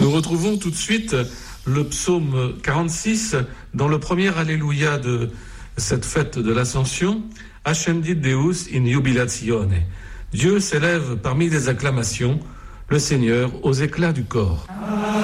Nous retrouvons tout de suite le psaume 46 dans le premier Alléluia de cette fête de l'Ascension. Ascendit Deus in jubilatione. Dieu s'élève parmi les acclamations, le Seigneur aux éclats du corps.